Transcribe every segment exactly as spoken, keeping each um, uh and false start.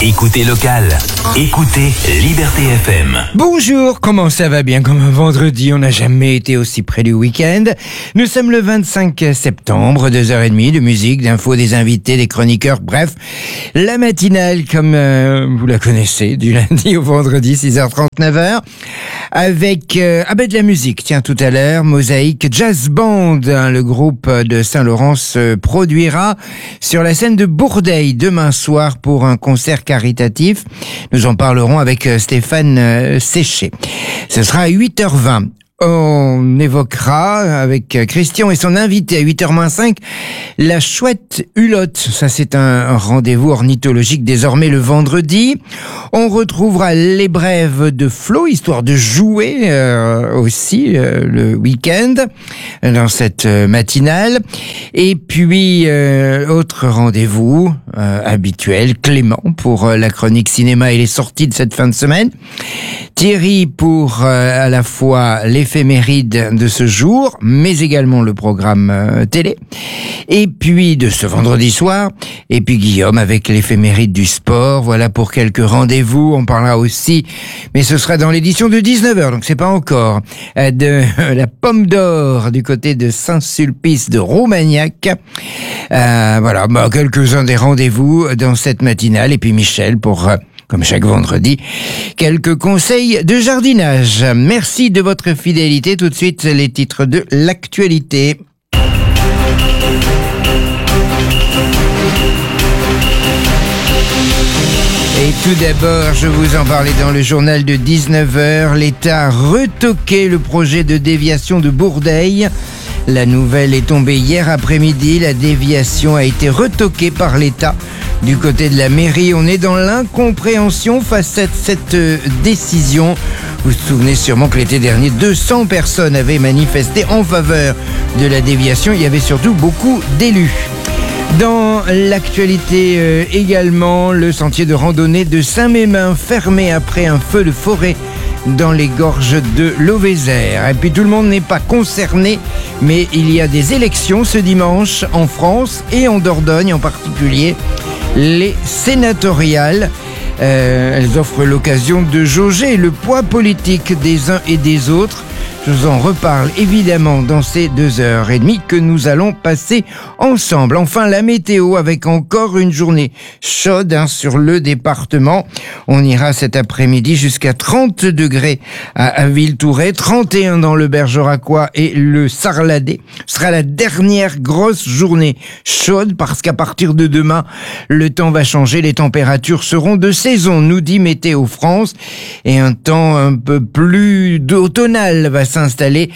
Écoutez local. Écoutez Liberté F M. Bonjour, comment ça va bien comme un vendredi? On n'a jamais été aussi près du week-end. Nous sommes le vingt-cinq septembre, deux heures trente de musique, d'infos, des invités, des chroniqueurs, bref, la matinale comme euh, vous la connaissez, du lundi au vendredi, six heures trente, neuf heures, avec euh, ah ben de la musique, tiens, tout à l'heure, Mosaïque Jazz Band, hein, le groupe de Saint-Laurent se produira sur la scène de Bourdeil demain soir pour un concert caritatif. Nous en parlerons avec Stéphane euh, Séché. Ce sera à huit heures vingt. On évoquera avec Christian et son invité à huit heures moins cinq la chouette hulotte. Ça, c'est un rendez-vous ornithologique désormais le vendredi. On retrouvera les brèves de Flo, histoire de jouer euh, aussi euh, le week-end dans cette euh, matinale. Et puis, euh, autre rendez-vous euh, habituel, Clément pour euh, la chronique cinéma et les sorties de cette fin de semaine. Thierry pour euh, à la fois l'éphéméride de ce jour, mais également le programme euh, télé. Et puis de ce vendredi soir, et puis Guillaume avec l'éphéméride du sport. Voilà pour quelques rendez-vous. On parlera aussi, mais ce sera dans l'édition de dix-neuf heures, donc c'est pas encore, euh, de euh, la Pomme d'Or du côté de Saint-Sulpice de Romagnac. Euh, voilà, bah, quelques-uns des rendez-vous dans cette matinale. Et puis Michel pour... Euh, comme chaque vendredi, quelques conseils de jardinage. Merci de votre fidélité. Tout de suite, les titres de l'actualité. Et tout d'abord, je vous en parlais dans le journal de dix-neuf heures. L'État a retoqué le projet de déviation de Bourdeil. La nouvelle est tombée hier après-midi. La déviation a été retoquée par l'État. Du côté de la mairie, on est dans l'incompréhension face à cette décision. Vous vous souvenez sûrement que l'été dernier, deux cents personnes avaient manifesté en faveur de la déviation. Il y avait surtout beaucoup d'élus. Dans l'actualité euh, également, le sentier de randonnée de Saint-Mémin fermé après un feu de forêt dans les gorges de l'Auvézère. Et puis tout le monde n'est pas concerné, mais il y a des élections ce dimanche en France et en Dordogne en particulier, les sénatoriales. Euh, elles offrent l'occasion de jauger le poids politique des uns et des autres. Je vous en reparle évidemment dans ces deux heures et demie que nous allons passer ensemble. Enfin, la météo avec encore une journée chaude hein, sur le département. On ira cet après-midi jusqu'à trente degrés à, à Villeturret, trente et un dans le Bergeracois et le Sarladais. Ce sera la dernière grosse journée chaude parce qu'à partir de demain, le temps va changer. Les températures seront de saison, nous dit Météo France. Et un temps un peu plus automnal va s'installer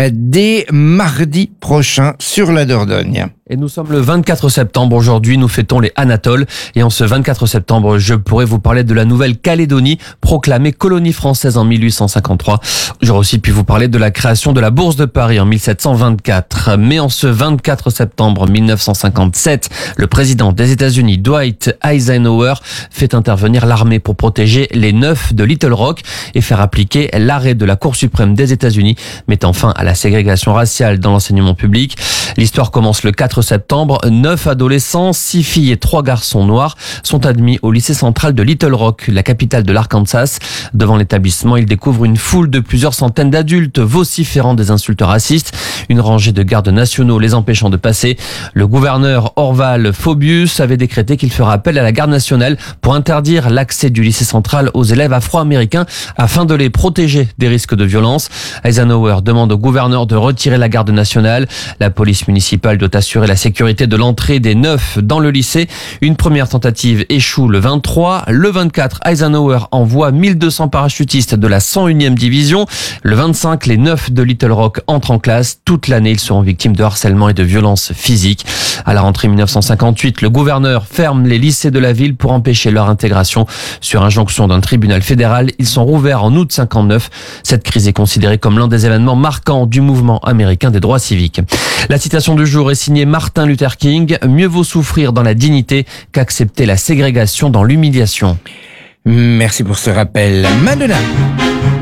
dès mardi prochain sur la Dordogne. Et nous sommes le vingt-quatre septembre. Aujourd'hui, nous fêtons les Anatoles. Et en ce vingt-quatre septembre, je pourrais vous parler de la Nouvelle-Calédonie, proclamée colonie française en mille huit cent cinquante-trois. J'aurais aussi pu vous parler de la création de la Bourse de Paris en mille sept cent vingt-quatre. Mais en ce vingt-quatre septembre mille neuf cent cinquante-sept, le président des États-Unis, Dwight Eisenhower, fait intervenir l'armée pour protéger les neufs de Little Rock et faire appliquer l'arrêt de la Cour suprême des États-Unis, mettant fin à la ségrégation raciale dans l'enseignement public. L'histoire commence le quatre septembre. Neuf adolescents, six filles et trois garçons noirs sont admis au lycée central de Little Rock, la capitale de l'Arkansas. Devant l'établissement, ils découvrent une foule de plusieurs centaines d'adultes vociférant des insultes racistes, une rangée de gardes nationaux les empêchant de passer. Le gouverneur Orval Faubus avait décrété qu'il fera appel à la garde nationale pour interdire l'accès du lycée central aux élèves afro-américains afin de les protéger des risques de violence. Eisenhower demande au gouverneur de retirer la garde nationale. La police municipale doit assurer la sécurité de l'entrée des neufs dans le lycée. Une première tentative échoue le vingt-trois. Le vingt-quatre, Eisenhower envoie mille deux cents parachutistes de la cent unième division. Le vingt-cinq, les neufs de Little Rock entrent en classe. Toute l'année, ils seront victimes de harcèlement et de violences physiques. À la rentrée mille neuf cent cinquante-huit, le gouverneur ferme les lycées de la ville pour empêcher leur intégration. Sur injonction d'un tribunal fédéral, ils sont rouverts en août cinquante-neuf. Cette crise est considérée comme l'un des événements marquants du mouvement américain des droits civiques. La citation du jour est signée Martin Luther King. Mieux vaut souffrir dans la dignité qu'accepter la ségrégation dans l'humiliation. Merci pour ce rappel. Madonna.